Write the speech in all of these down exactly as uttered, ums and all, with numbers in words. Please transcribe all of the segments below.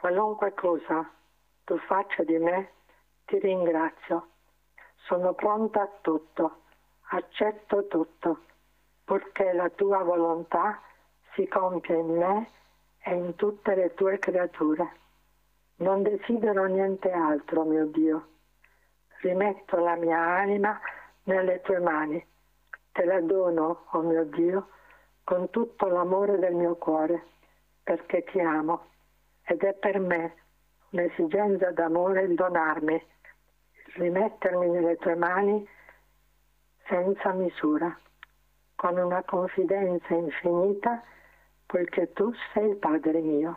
Qualunque cosa tu faccia di me, ti ringrazio. Sono pronta a tutto, accetto tutto, purché la tua volontà si compia in me e in tutte le tue creature. Non desidero niente altro, mio Dio. Rimetto la mia anima nelle tue mani. Te la dono, oh mio Dio, con tutto l'amore del mio cuore, perché ti amo. Ed è per me un'esigenza d'amore il donarmi, il rimettermi nelle tue mani senza misura, con una confidenza infinita, poiché tu sei il Padre mio.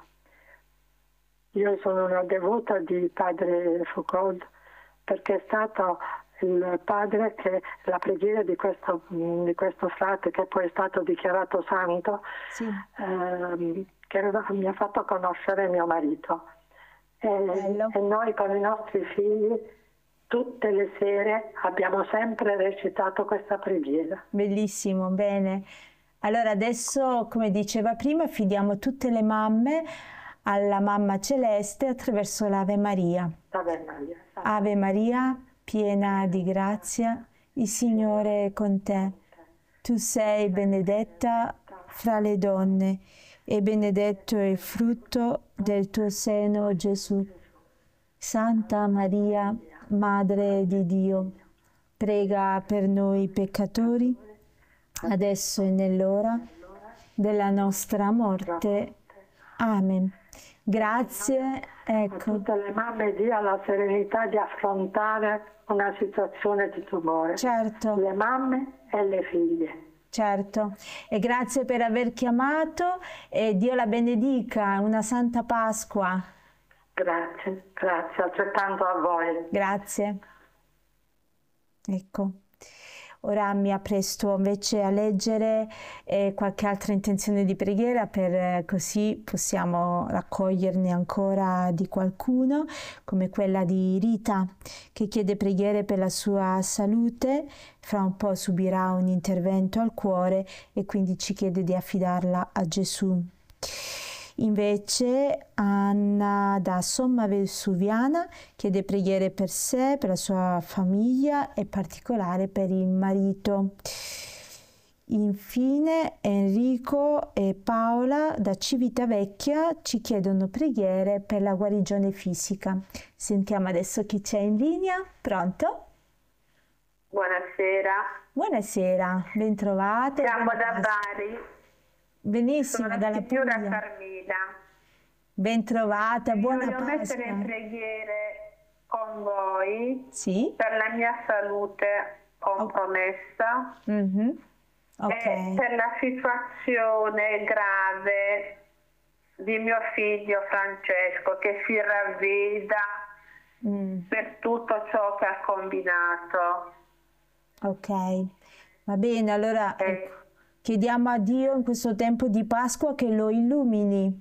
Io sono una devota di Padre Foucault, perché è stato il padre che la preghiera di questo, di questo frate, che poi è stato dichiarato santo, Sì. ehm, che mi ha fatto conoscere mio marito. E, Bello. e noi con i nostri figli tutte le sere abbiamo sempre recitato questa preghiera. Bellissimo, bene. Allora adesso, come diceva prima, affidiamo tutte le mamme alla Mamma Celeste attraverso l'Ave Maria. Ave Maria. Ave Maria, piena di grazia, il Signore è con te. Tu sei benedetta fra le donne e benedetto è il frutto del tuo seno, Gesù. Santa Maria, Madre di Dio, prega per noi peccatori, adesso e nell'ora della nostra morte. Amen. Grazie, A ecco. tutte le mamme dia la serenità di affrontare una situazione di tumore. Certo. Le mamme e le figlie. Certo, e grazie per aver chiamato e Dio la benedica, una Santa Pasqua. Grazie, grazie, altrettanto a voi. Grazie. Ecco. Ora mi appresto invece a leggere eh, qualche altra intenzione di preghiera, per eh, così possiamo raccoglierne ancora di qualcuno, come quella di Rita, che chiede preghiere per la sua salute. Fra un po' subirà un intervento al cuore e quindi ci chiede di affidarla a Gesù. Invece Anna da Somma Vesuviana chiede preghiere per sé, per la sua famiglia e in particolare per il marito. Infine Enrico e Paola da Civitavecchia ci chiedono preghiere per la guarigione fisica. Sentiamo adesso chi c'è in linea. Pronto? Buonasera. Buonasera, bentrovate. Siamo da Bari. Benissimo, Sono dalla la signora Puglia. Carmina. Bentrovata, buona Voglio Pasqua. mettere in preghiere con voi Sì? per la mia salute compromessa Mm-hmm. Ok. e per la situazione grave di mio figlio Francesco, che si ravveda Mm. per tutto ciò che ha combinato. Ok, va bene, allora Eh. ecco, chiediamo a Dio in questo tempo di Pasqua che lo illumini.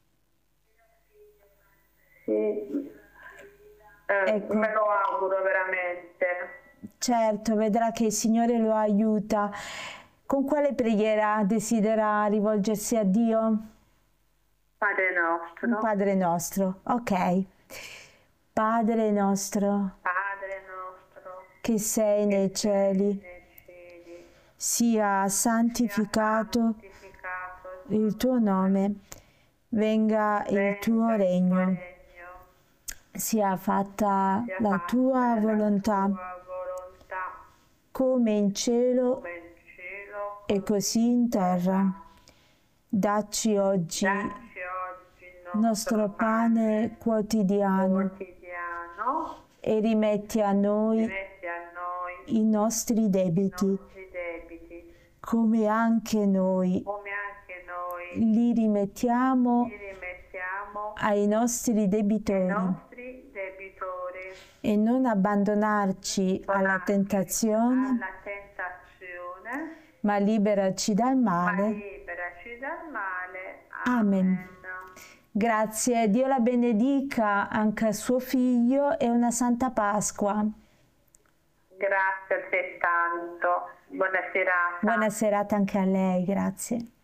Sì. Eh, Ecco. Me lo auguro veramente. Certo, vedrà che il Signore lo aiuta. Con quale preghiera desidera rivolgersi a Dio? Padre nostro. Padre nostro, ok. Padre nostro, Padre nostro, che sei nei cieli, nei cieli, sia santificato santificato il tuo nome, venga il tuo regno, sia fatta sia la fatta tua la volontà, tua volontà, come in cielo come in cielo, e così in terra. Dacci oggi dacci oggi il il nostro pane quotidiano quotidiano, e rimetti a noi rimetti a noi i nostri i debiti, nostri debiti, come anche noi come anche noi li rimettiamo li rimettiamo ai nostri ai debitori, nostri debitori, e non abbandonarci alla tentazione, alla tentazione, ma liberaci dal ma male. liberaci dal male. Amen. Grazie, Dio la benedica anche a suo figlio e una Santa Pasqua. Grazie altrettanto. Buona serata. Buona serata anche a lei, grazie.